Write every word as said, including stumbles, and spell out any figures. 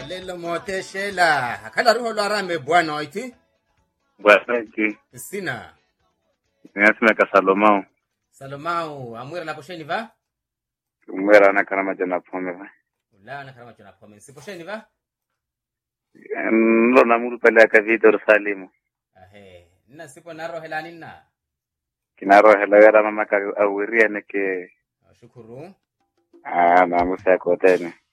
Alelo moteshela. Kala ruho lo arame bwana oiti. Bwana iti. Sina. Ninasema ka Salomao. Salomao, amwira na posheni va? Umwera na karama jana pome va. Ula na karama jana pome. Si posheni va? Ndo na mulu pale ka Vitor Salimu. Ahe. Nina sipo naro hela nina. Kinaro hela yara mama ka awiria neke. Shukuru. Ah, na musa ko tena.